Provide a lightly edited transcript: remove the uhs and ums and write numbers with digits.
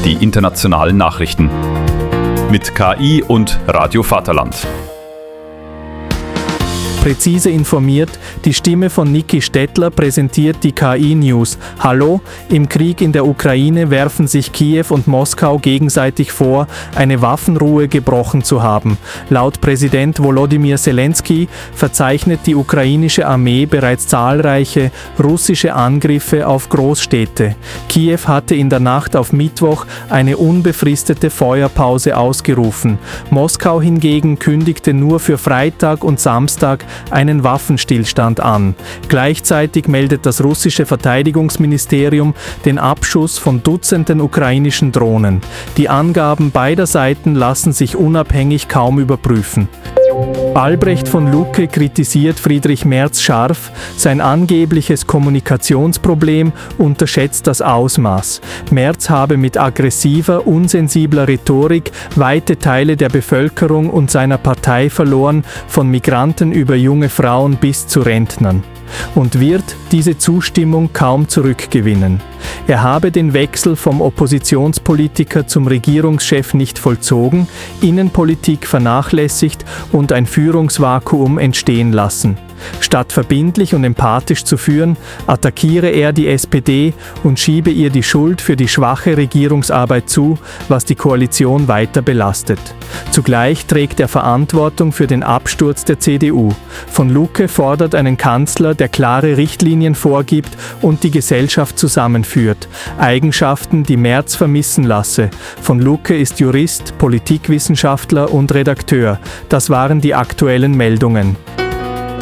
die internationalen Nachrichten. Mit KI und Radio Vaterland. Präzise informiert, die Stimme von Niki Stettler präsentiert die KI-News. Hallo, im Krieg in der Ukraine werfen sich Kiew und Moskau gegenseitig vor, eine Waffenruhe gebrochen zu haben. Laut Präsident Volodymyr Zelensky verzeichnet die ukrainische Armee bereits zahlreiche russische Angriffe auf Großstädte. Kiew hatte in der Nacht auf Mittwoch eine unbefristete Feuerpause ausgerufen. Moskau hingegen kündigte nur für Freitag und Samstag einen Waffenstillstand an. Gleichzeitig meldet das russische Verteidigungsministerium den Abschuss von Dutzenden ukrainischen Drohnen. Die Angaben beider Seiten lassen sich unabhängig kaum überprüfen. Albrecht von Lucke kritisiert Friedrich Merz scharf, sein angebliches Kommunikationsproblem unterschätzt das Ausmaß. Merz habe mit aggressiver, unsensibler Rhetorik weite Teile der Bevölkerung und seiner Partei verloren, von Migranten über junge Frauen bis zu Rentnern, und wird diese Zustimmung kaum zurückgewinnen. Er habe den Wechsel vom Oppositionspolitiker zum Regierungschef nicht vollzogen, Innenpolitik vernachlässigt und ein Führungsvakuum entstehen lassen. Statt verbindlich und empathisch zu führen, attackiere er die SPD und schiebe ihr die Schuld für die schwache Regierungsarbeit zu, was die Koalition weiter belastet. Zugleich trägt er Verantwortung für den Absturz der CDU. Von Lucke fordert einen Kanzler, der klare Richtlinien vorgibt und die Gesellschaft zusammenführt. Eigenschaften, die Merz vermissen lasse. Von Lucke ist Jurist, Politikwissenschaftler und Redakteur. Das waren die aktuellen Meldungen.